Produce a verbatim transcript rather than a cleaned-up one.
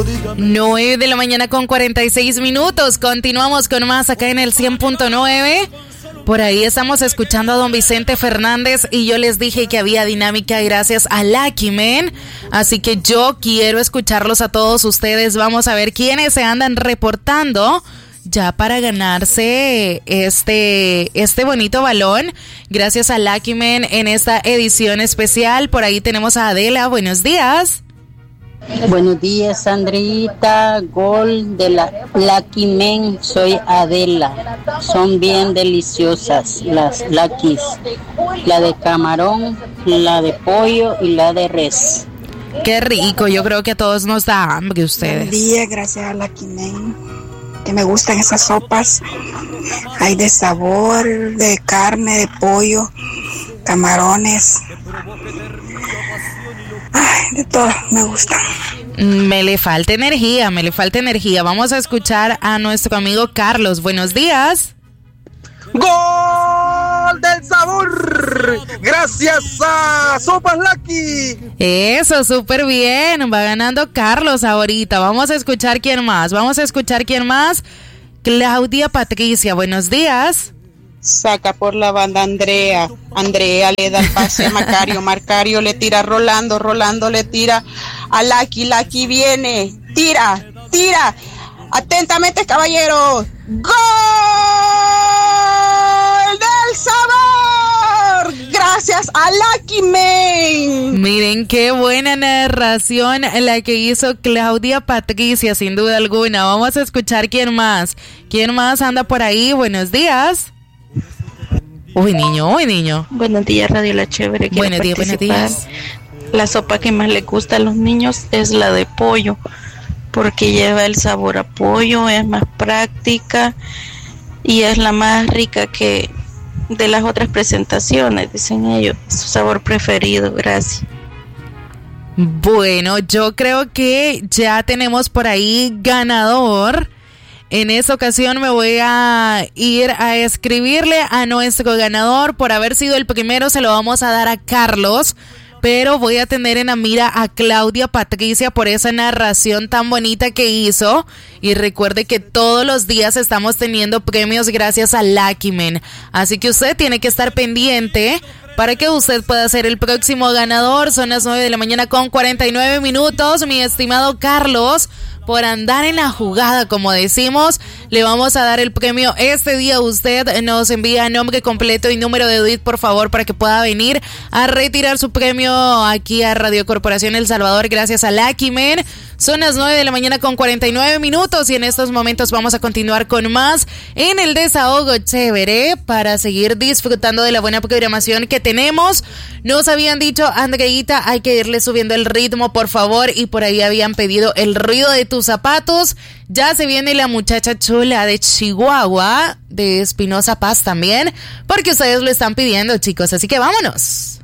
nueve de la mañana con cuarenta y seis minutos. Continuamos con más acá en el cien punto nueve. Por ahí estamos escuchando a don Vicente Fernández y yo les dije que había dinámica gracias a Lucky Man. Así que yo quiero escucharlos a todos ustedes. Vamos a ver quiénes se andan reportando ya para ganarse este, este bonito balón. Gracias a Lucky Man en esta edición especial. Por ahí tenemos a Adela. Buenos días. Buenos días, Sandrita. Gol de la Lucky Man. Soy Adela. Son bien deliciosas las Lucky's. La de camarón, la de pollo y la de res. Qué rico. Yo creo que a todos nos da hambre ustedes. Buen día, gracias a Lucky Man. Que me gustan esas sopas. Hay de sabor, de carne, de pollo, camarones. Ay, de todo me gusta. Me le falta energía, me le falta energía. Vamos a escuchar a nuestro amigo Carlos. Buenos días. ¡Gol del sabor! Gracias a Sopas Lucky. Eso, súper bien. Va ganando Carlos ahorita. Vamos a escuchar quién más. Vamos a escuchar quién más. Claudia Patricia, buenos días. Saca por la banda Andrea. Andrea le da el pase a Macario. Macario le tira a Rolando. Rolando le tira a Lucky. Lucky viene. Tira, tira. Atentamente, caballeros. ¡Gol del sabor! Gracias a Lucky Man. Miren qué buena narración la que hizo Claudia Patricia, sin duda alguna. Vamos a escuchar quién más. ¿Quién más anda por ahí? Buenos días. Uy, niño, uy, niño. Buenos días, Radio La Chévere. Quiero buenos días, buenos días. La sopa que más le gusta a los niños es la de pollo, porque lleva el sabor a pollo, es más práctica y es la más rica que de las otras presentaciones, dicen ellos, su sabor preferido. Gracias. Bueno, yo creo que ya tenemos por ahí ganador. En esta ocasión me voy a ir a escribirle a nuestro ganador. Por haber sido el primero se lo vamos a dar a Carlos, pero voy a tener en la mira a Claudia Patricia por esa narración tan bonita que hizo. Y recuerde que todos los días estamos teniendo premios gracias a Lucky Man. Así que usted tiene que estar pendiente para que usted pueda ser el próximo ganador. Son las nueve de la mañana con cuarenta y nueve minutos, mi estimado Carlos. Por andar en la jugada, como decimos, le vamos a dar el premio este día. Usted nos envía nombre completo y número de D U I T, por favor, para que pueda venir a retirar su premio aquí a Radio Corporación El Salvador, gracias a Lucky Man. Son las nueve de la mañana con cuarenta y nueve minutos y en estos momentos vamos a continuar con más en el Desahogo Chévere para seguir disfrutando de la buena programación que tenemos. Nos habían dicho, Andreita, hay que irle subiendo el ritmo, por favor, y por ahí habían pedido el ruido de tus zapatos. Ya se viene la muchacha chula de Chihuahua, de Espinosa Paz también, porque ustedes lo están pidiendo, chicos, así que vámonos.